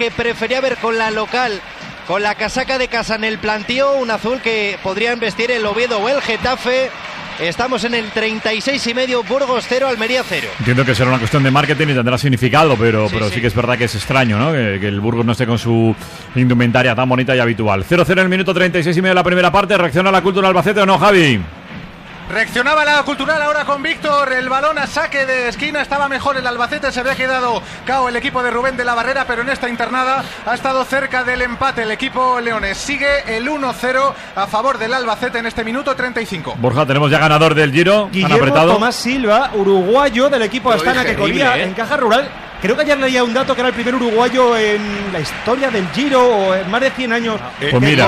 que prefería ver con la local, con la casaca de casa en el plantío, un azul que podrían vestir el Oviedo o el Getafe. Estamos en el 36,5, Burgos 0, Almería 0. Entiendo que será una cuestión de marketing y tendrá significado, pero sí que es verdad que es extraño, ¿no? Que el Burgos no esté con su indumentaria tan bonita y habitual. 0-0 en el minuto 36,5 de la primera parte. ¿Reacciona la Cultural Albacete o no, Javi? Reaccionaba la Cultural ahora con Víctor, el balón a saque de esquina, estaba mejor el Albacete, se había quedado cao el equipo de Rubén de la Barrera, pero en esta internada ha estado cerca del empate el equipo leones. Sigue el 1-0 a favor del Albacete en este minuto 35. Borja, tenemos ya ganador del Giro, Guillermo apretado. Tomás Silva, uruguayo del equipo Astana, que corría en Caja Rural. Creo que ayer leía un dato que era el primer uruguayo en la historia del Giro, o en más de 100 años. Pues mira,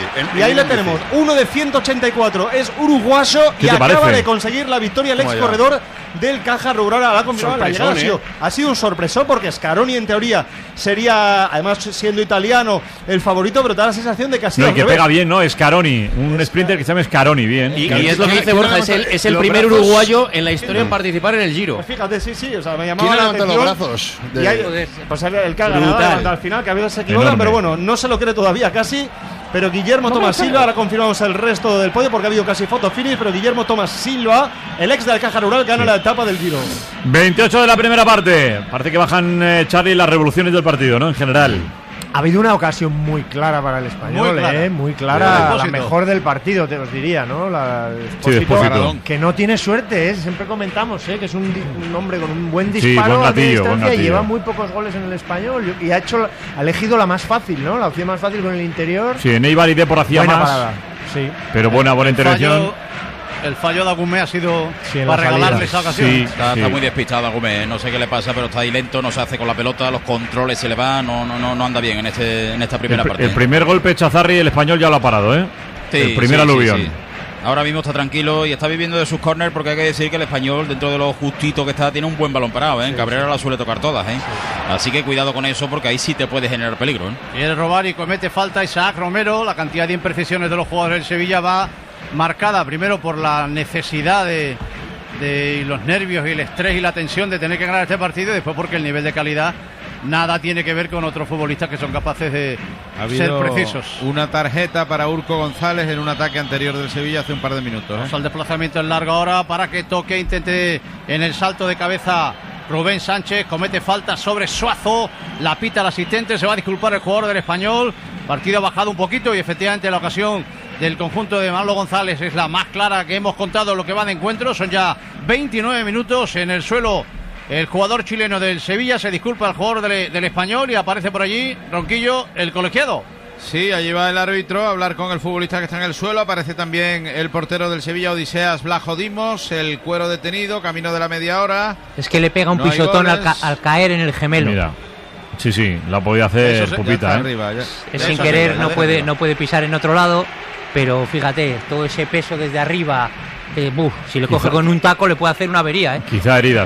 y ahí le tenemos, uno de 184, es uruguayo y acaba de conseguir la victoria el ex corredor del Caja Rural. Ha confirmado la llegada. Ha sido un sorpresón, porque Scaroni en teoría sería, además siendo italiano, el favorito, pero te da la sensación de que ha sido no, y que pega bien, ¿no? Scaroni, un sprinter que se llama Scaroni, bien. Y es lo que dice Borja, es el primer uruguayo en la historia en participar en el Giro. Pues fíjate, sí, o sea, me llamaba la atención. Los brazos? Y hay, pues el que ha ganado al final, que a veces se equivocan, pero bueno, no se lo cree todavía casi. Pero Guillermo Tomás Silva, ahora confirmamos el resto del podio porque ha habido casi foto finish, pero Guillermo Tomás Silva, el ex del Caja Rural, gana la etapa del Giro. 28 de la primera parte. Parece que bajan, Charlie, las revoluciones del partido, ¿no? En general. Ha habido una ocasión muy clara para el Español, muy clara, la mejor del partido, te os diría, ¿no? Despósito. Que no tiene suerte, siempre comentamos, que es un hombre con un buen disparo buen gatillo, de distancia, y lleva muy pocos goles en el Español y ha elegido la más fácil, ¿no? La opción más fácil con el interior. Sí, en Eibar y Depor hacía buena más, parada, sí. Pero buena intervención. El fallo de Agumé ha sido para regalarle esa ocasión. Está muy despistado Agumé, no sé qué le pasa, pero está ahí lento, no se hace con la pelota, los controles se le van, no anda bien en esta primera parte. El primer golpe Chazarri, el Español ya lo ha parado, ¿eh? El primer aluvión. Sí. Ahora mismo está tranquilo y está viviendo de sus córneres, porque hay que decir que el Español, dentro de lo justito que está, tiene un buen balón parado, ¿eh? Cabrera la suele tocar todas, ¿eh? Así que cuidado con eso, porque ahí sí te puede generar peligro, ¿eh? Quiere robar y comete falta Isaac Romero. La cantidad de imprecisiones de los jugadores del Sevilla va marcada primero por la necesidad de los nervios y el estrés y la tensión de tener que ganar este partido, y después porque el nivel de calidad nada tiene que ver con otros futbolistas que son capaces de ser precisos. Una tarjeta para Urco González en un ataque anterior del Sevilla hace un par de minutos. Vamos al desplazamiento en largo ahora para que toque, intente en el salto de cabeza Rubén Sánchez, comete falta sobre Suazo, la pita el asistente, se va a disculpar el jugador del Español. Partido ha bajado un poquito y efectivamente la ocasión del conjunto de Manolo González es la más clara que hemos contado en lo que va de encuentro. Son ya 29 minutos en el suelo. El jugador chileno del Sevilla se disculpa al jugador del Español y aparece por allí Ronquillo, el colegiado. Sí, allí va el árbitro a hablar con el futbolista que está en el suelo. Aparece también el portero del Sevilla, Odiseas Blajo Dimos, el cuero detenido, camino de la media hora. Es que le pega un pisotón al caer en el gemelo. Mira. Sí, la podía hacer Pupita, arriba, es sin querer, no puede pisar en otro lado, pero fíjate, todo ese peso desde arriba, si le coge con un taco le puede hacer una avería, ¿eh? Quizá herida.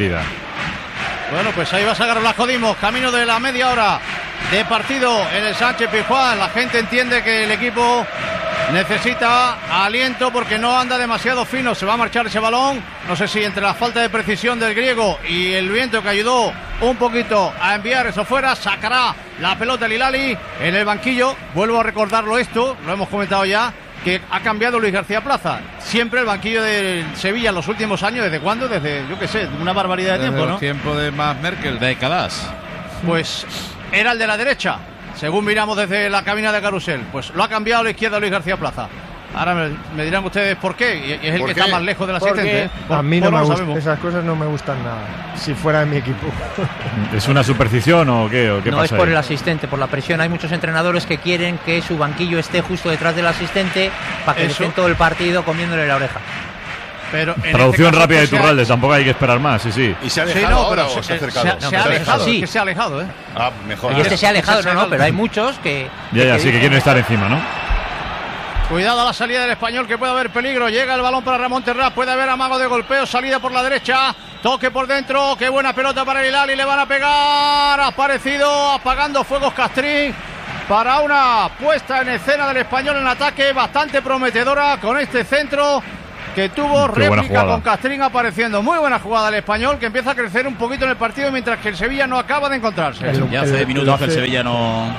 Bueno, pues ahí va a sacar Blajo Dimos, camino de la media hora de partido en el Sánchez Pizjuán. La gente entiende que el equipo necesita aliento porque no anda demasiado fino. Se va a marchar ese balón, no sé si entre la falta de precisión del griego y el viento que ayudó un poquito a enviar eso fuera, sacará la pelota el Hilali en el banquillo. Vuelvo a recordarlo, esto lo hemos comentado ya, que ha cambiado Luis García Plaza. Siempre el banquillo del Sevilla en los últimos años, ¿desde cuándo? Desde, yo qué sé, una barbaridad de tiempo, ¿no? Tiempo de Max Merkel, décadas. Pues era el de la derecha, según miramos desde la cabina de Carrusel. Pues lo ha cambiado a la izquierda Luis García Plaza. Ahora me dirán ustedes por qué, y es el que está más lejos del asistente, ¿eh? A mí no me gustan, esas cosas no me gustan nada, si fuera de mi equipo. ¿Es una superstición o qué no pasa es por ahí? el asistente, por la presión. Hay muchos entrenadores que quieren que su banquillo esté justo detrás del asistente para que estén todo el partido comiéndole la oreja. Pero traducción este rápida de Turralde, tampoco hay que esperar más, sí. ¿Y se ha alejado ahora o se ha acercado? Se ha alejado, sí. Que se ha alejado, ¿eh? Ah, mejor. Y se ha alejado, pero hay muchos que... Que quieren estar encima, ¿no? Cuidado a la salida del Español, que puede haber peligro. Llega el balón para Ramón Terrás, puede haber amago de golpeo, salida por la derecha, toque por dentro, qué buena pelota para el Hilali, le van a pegar. Ha aparecido apagando fuegos Castrín para una puesta en escena del Español en ataque bastante prometedora con este centro que tuvo réplica con Castrín apareciendo. Muy buena jugada el Español, que empieza a crecer un poquito en el partido, mientras que el Sevilla no acaba de encontrarse. Ya hace minutos que el Sevilla no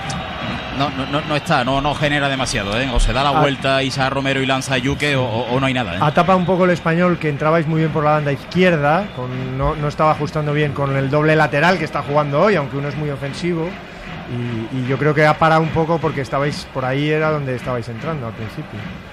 genera demasiado, ¿eh? O se da la vuelta Isaac Romero y lanza a Yuque o no hay nada, ¿eh? Atapa un poco el Español, que entrabais muy bien por la banda izquierda, no estaba ajustando bien con el doble lateral que está jugando hoy, aunque uno es muy ofensivo. Y yo creo que ha parado un poco porque estabais por ahí, era donde estabais entrando al principio.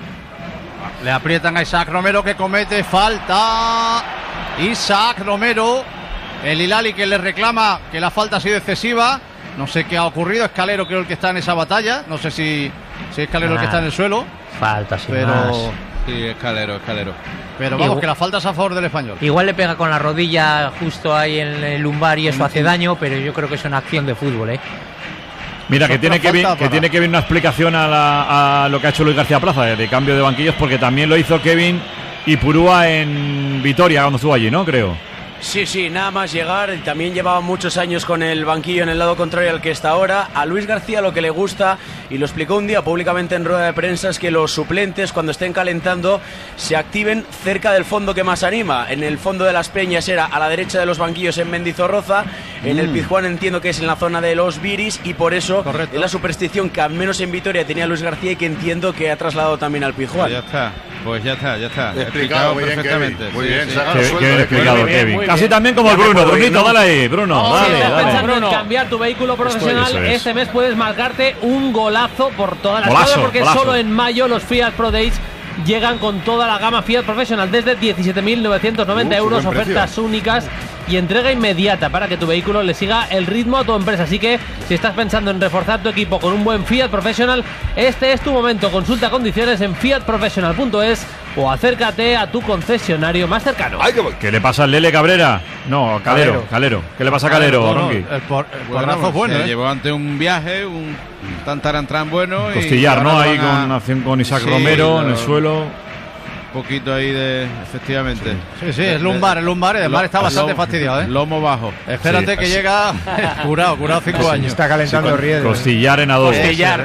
Le aprietan a Isaac Romero, que comete falta. Isaac Romero, el Hilali, que le reclama que la falta ha sido excesiva. No sé qué ha ocurrido. Escalero creo el que está en esa batalla. No sé si Escalero el que está en el suelo. Falta, pero más. Sí, Escalero. Pero vamos, que la falta es a favor del Español. Igual le pega con la rodilla justo ahí en el lumbar y eso hace daño, pero yo creo que es una acción de fútbol, ¿eh? Mira, que tiene que ver una explicación a lo que ha hecho Luis García Plaza de cambio de banquillos, porque también lo hizo Kevin Ipurúa en Vitoria cuando estuvo allí, ¿no? Creo. Sí, nada más llegar, también llevaba muchos años con el banquillo en el lado contrario al que está ahora. A Luis García lo que le gusta, y lo explicó un día públicamente en rueda de prensa, es que los suplentes, cuando estén calentando, se activen cerca del fondo que más anima. En el fondo de las Peñas era a la derecha de los banquillos en Mendizorroza, en el Pizjuán entiendo que es en la zona de los Viris, y por eso es la superstición que al menos en Vitoria tenía Luis García y que entiendo que ha trasladado también al Pizjuán. Pues ya está. Explicado perfectamente. Muy bien, qué bien explicado, Kevin. Casi también como el Bruno. Brunito, dale ahí, Bruno. Si estás pensando Bruno en cambiar tu vehículo profesional, este mes puedes marcarte un golazo por todas las cosas, porque solo en mayo los Fiat Pro Days llegan con toda la gama Fiat Professional desde 17.990 euros, ofertas únicas y entrega inmediata para que tu vehículo le siga el ritmo a tu empresa. Así que si estás pensando en reforzar tu equipo con un buen Fiat Professional, este es tu momento. Consulta condiciones en fiatprofessional.es o acércate a tu concesionario más cercano. ¿Qué le pasa al Lele Cabrera? No, Calero. ¿Qué le pasa a Calero, Ronqui? El porrazo bueno, llevó ante un viaje, un tantarantran bueno. Costillar, ¿no? Ahí con Isaac Romero en el suelo. Un poquito ahí efectivamente. Sí, es lumbar, y además está bastante fastidiado, ¿eh? Lomo bajo. Espérate que llega curado 5 años. Está calentando Riedel. Costillar en adobo.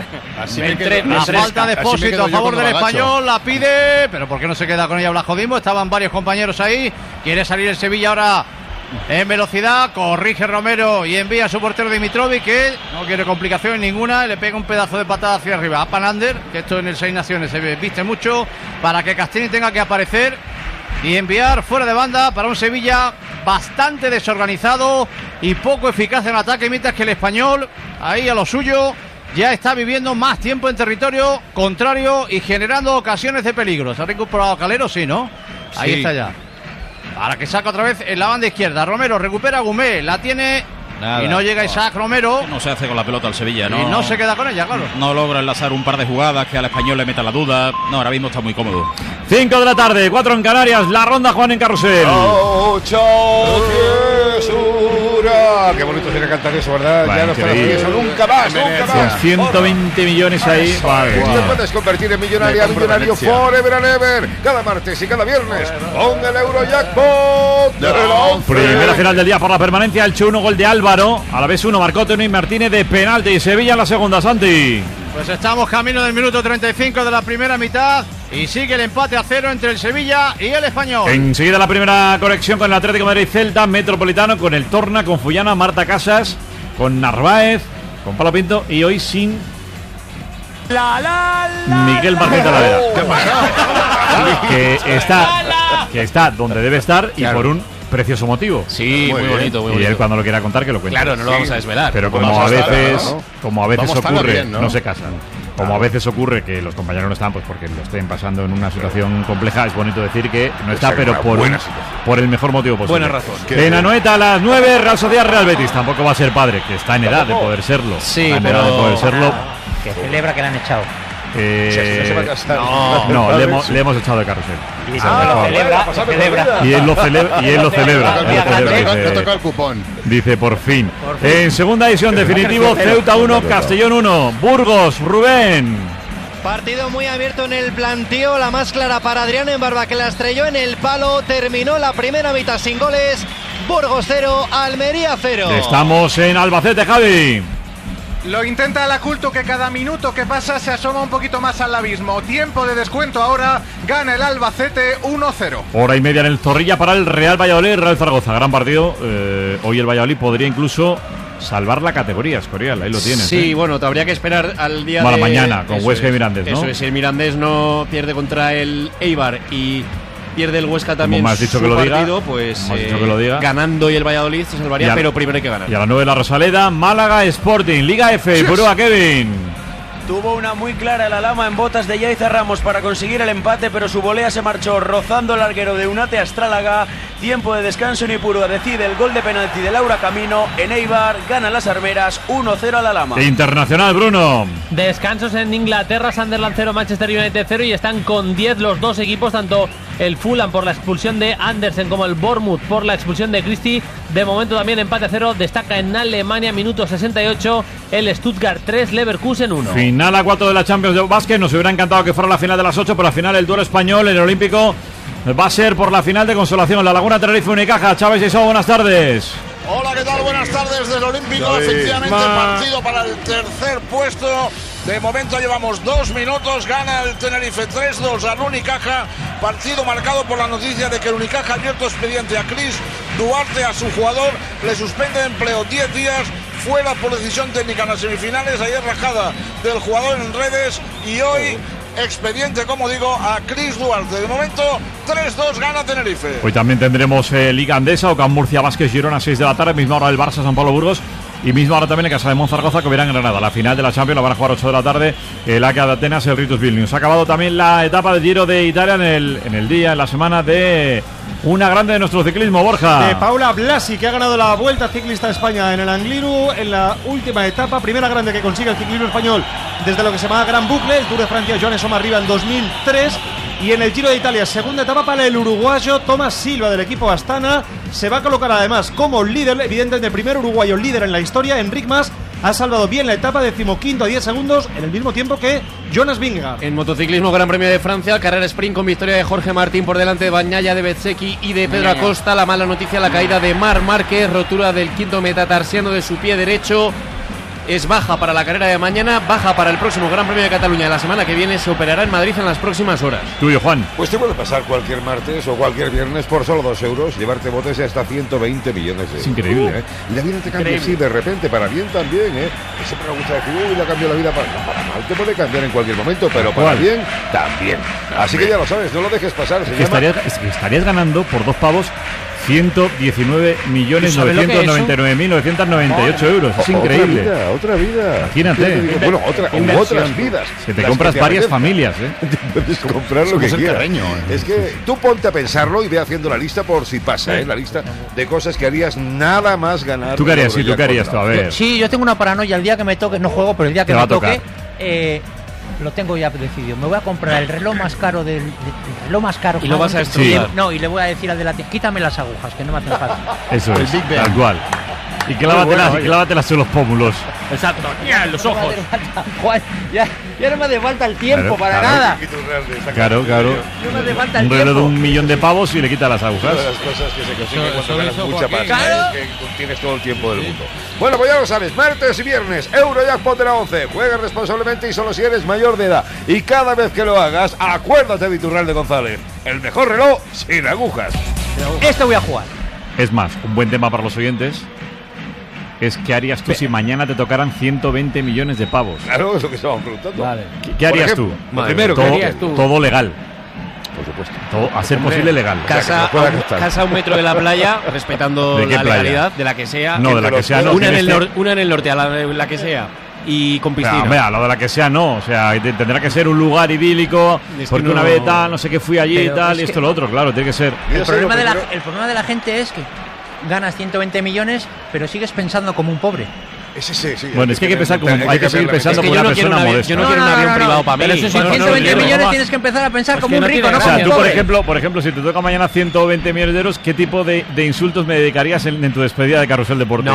La falta de Expósito a favor del Español, la pide, pero ¿por qué no se queda con ella Blajodimo? Estaban varios compañeros ahí. Quiere salir el Sevilla ahora en velocidad, corrige Romero y envía a su portero Dimitrovic, que no quiere complicaciones ninguna, le pega un pedazo de patada hacia arriba a Panander, que esto en el Seis Naciones se viste mucho, para que Castrini tenga que aparecer y enviar fuera de banda para un Sevilla bastante desorganizado y poco eficaz en ataque, mientras que el Español, ahí a lo suyo, ya está viviendo más tiempo en territorio contrario y generando ocasiones de peligro. ¿Se ha recuperado Calero? Sí, ¿no? Ahí está ya. Ahora que saca otra vez en la banda izquierda. Romero recupera a Gumé, la tiene. Nada. Y no llega Isaac Romero. No se hace con la pelota al Sevilla, ¿no? Y no se queda con ella, claro. No logra enlazar un par de jugadas que al Español le meta la duda. No, ahora mismo está muy cómodo. 5 de la tarde, 4 en Canarias. La ronda Juan en Carrusel. ¡Chao, Qué bonito sería cantar eso, ¿verdad? Vale, ya no estará eso nunca más. Con 120 millones ahí. Te puedes convertir en millonario forever and ever. Cada martes y cada viernes con el Eurojackpot de la 11. Primera final del día por la permanencia. El 1 gol de Álvaro. A la vez 1 marcó Tony Martínez de penalti. Y Sevilla en la segunda, Santi. Pues estamos camino del minuto 35 de la primera mitad y sigue el empate a 0 entre el Sevilla y el Español. Enseguida la primera conexión con el Atlético de Madrid, Celta, Metropolitano, con el Torna, con Fullana, Marta Casas, con Narváez, con Pablo Pinto y hoy sin Miguel Martín Talavera. Que está donde debe estar y por un precioso motivo. Sí, muy bonito, muy bonito. Y él cuando lo quiera contar que lo cuente. Claro, no lo vamos a desvelar. Pero como a veces ocurre, bien, ¿no? No se casan. Como a veces ocurre que los compañeros no están, pues porque lo estén pasando en una situación compleja, es bonito decir que no está, pero por el mejor motivo posible. Buena razón. En Anoeta a las 9, Real Sociedad, Real Betis. Tampoco va a ser padre, que está en edad de poder serlo. Sí, está en edad de poder serlo. Que celebra que le han echado. No, le hemos echado de Carrusel. Celebra. Y él lo celebra. No toca el cupón. Dice por fin. En segunda edición definitivo, Ceuta 1, Castellón 1. Burgos, Rubén. Partido muy abierto en el planteo, la más clara para Adrián Embarba, que la estrelló en el palo. Terminó la primera mitad sin goles. Burgos 0, Almería 0. Estamos en Albacete, Javi. Lo intenta la Culto, que cada minuto que pasa se asoma un poquito más al abismo. Tiempo de descuento ahora. gana el Albacete 1-0. Hora y media en el Zorrilla para el Real Valladolid, Real Zaragoza. Gran partido. Hoy el Valladolid podría incluso salvar la categoría, Escorial, ahí lo tienes. Sí, bueno, te habría que esperar al día de mañana con Huesca y Mirandés, ¿no? Eso es, si el Mirandés no pierde contra el Eibar y pierde el Huesca también su partido, pues ganando y el Valladolid se salvaría, pero primero hay que ganar. Y a las 9 la Rosaleda, Málaga Sporting, Liga F, Purúa Kevin. Tuvo una muy clara el Alhama en botas de Yaiza Ramos para conseguir el empate, pero su volea se marchó rozando el larguero de Unate Astrálaga. Tiempo de descanso en Ipurúa decide el gol de penalti de Laura Camino. En Eibar ganan las armeras 1-0 al Alhama. Internacional, Bruno. Descansos en Inglaterra, Sunderland 0, Manchester United 0 y están con 10 los dos equipos, tanto el Fulham por la expulsión de Andersen como el Bournemouth por la expulsión de Christie. De momento también empate a 0, destaca en Alemania, minuto 68, el Stuttgart 3, Leverkusen 1. Final a 4 de la Champions de básquet, nos hubiera encantado que fuera la final de las 8, pero al final el duelo español en el Olímpico va a ser por la final de consolación. La Laguna Tenerife Unicaja. Chávez y Sao, buenas tardes. Hola, ¿qué tal? Buenas tardes del Olímpico. Efectivamente, partido para el tercer puesto. De momento llevamos 2 minutos. Gana el Tenerife 3-2 al Unicaja. Partido marcado por la noticia de que el Unicaja ha abierto expediente a Chris Duarte, a su jugador. Le suspende de empleo 10 días. Fuera por decisión técnica en las semifinales. Ayer rajada del jugador en redes. Y hoy expediente, como digo, a Chris Duarte. De momento 3-2 gana Tenerife. Hoy también tendremos Liga Andesa, Ocam Murcia, Vázquez, Girona 6 de la tarde, misma hora del Barça, San Pablo Burgos. Y mismo ahora también en Casa de Monzaragoza, que verán en Granada. La final de la Champions la van a jugar 8 de la tarde. El AEK de Atenas, el Ritus Vilnius. Ha acabado también la etapa del Giro de Italia en la semana de una grande de nuestro ciclismo, Borja. De Paula Blasi, que ha ganado la Vuelta Ciclista a España en el Angliru en la última etapa. Primera grande que consigue el ciclismo español desde lo que se llama Gran Bucle. El Tour de Francia, Joan Soma arriba en 2003. Y en el Giro de Italia, segunda etapa para el uruguayo Tomás Silva del equipo Astana. Se va a colocar además como líder, evidentemente el primer uruguayo líder en la historia. Enric Mas ha salvado bien la etapa, 15º a 10 segundos, en el mismo tiempo que Jonas Vingegaard. En motociclismo, Gran Premio de Francia, carrera sprint con victoria de Jorge Martín por delante de Bagnaia, de Bezzecchi y de Pedro Acosta. La mala noticia, la caída de Marc Márquez, rotura del quinto metatarsiano de su pie derecho. Es baja para la carrera de mañana, baja para el próximo Gran Premio de Cataluña de la semana que viene. Se operará en Madrid en las próximas horas. Tuyo, Juan. Pues te puede pasar cualquier martes o cualquier viernes por solo 2 euros, llevarte botes de hasta 120 millones de euros. Es increíble, Y la vida te cambia así de repente, para bien también, Siempre me gusta decir, ya cambió la vida para mal. Te puede cambiar en cualquier momento, pero para bien también. Así que ya lo sabes, no lo dejes pasar. Estarías ganando por 2 pavos 119.999.998 euros. Es increíble. Otra vida. Imagínate. Bueno, otras vidas. Que te compras varias familias, Te puedes comprar lo que quieras. Es que tú ponte a pensarlo y ve haciendo la lista por si pasa, La lista de cosas que harías nada más ganar. ¿Tú qué harías? Sí, tú qué harías, a ver. Sí, yo tengo una paranoia. El día que me toque, no juego, pero el día que me toque, lo tengo ya decidido. Me voy a comprar el reloj más caro y lo vas a estudiar. No, y le voy a decir al de quítame las agujas, que no me hacen falta. Eso es, tal cual. Y clávatelas en los pómulos. Exacto, en los ojos. Ya no me hace falta el tiempo para nada. Claro. No me hace falta el un reloj de 1 millón de pavos y le quita las agujas. Una de las cosas que se consigue cuando ganas mucha pasta, que tienes todo el tiempo del mundo. Bueno, pues ya lo sabes, martes y viernes, Eurojackpot de la 11. Juega responsablemente y solo si eres mayor de edad. Y cada vez que lo hagas, acuérdate de Iturralde González. El mejor reloj sin agujas. Este voy a jugar. Es más, un buen tema para los oyentes es ¿qué harías tú si mañana te tocaran 120 millones de pavos? Claro, es lo que estábamos preguntando. Vale. ¿Qué harías tú? Primero, ¿qué harías tú? Todo legal. Por supuesto. Todo, a ser posible legal. Casa a 1 metro de la playa, respetando la legalidad de la que sea. No, de la que sea no. Una en el norte, a la que sea. Y con piscina. Mira, lo de la que sea no, o sea, tendrá que ser un lugar idílico, porque una vez tal, no sé qué fui allí y tal, y esto lo otro, claro, tiene que ser. El problema de la gente es que ganas 120 millones, pero sigues pensando como un pobre. Sí. Bueno, es que hay que pensar como hay que seguir pensando como una persona modesta. Yo no quiero un avión privado para mí. Pero si son 120 millones tienes que empezar a pensar como un rico, no como un pobre. Tú, por ejemplo, si te toca mañana 120 millones de euros, ¿qué tipo de insultos me dedicarías en tu despedida de Carrusel Deportivo?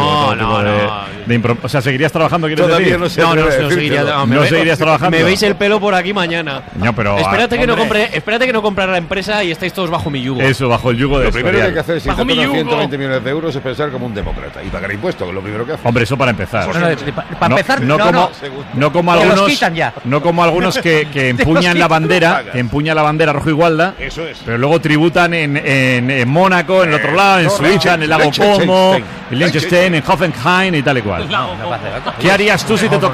O sea, ¿seguirías trabajando? Todavía no seguirías trabajando. Me veis el pelo por aquí mañana. No, pero espérate que no compre la empresa y estáis todos bajo mi yugo. Eso, bajo el yugo de Lo primero que hay que hacer si te tocan 120 millones de euros es pensar como un demócrata y pagar impuestos, lo primero que haces. Hombre, eso para empezar. empezar. Para empezar, no como algunos, los quitan ya. No como algunos que empuñan la bandera, rojo y gualda, pero luego tributan en Mónaco, en el otro lado, en Suiza, en el lago Como, en Liechtenstein, en Hoffenheim y tal y cual. ¿Qué harías tú si te tocara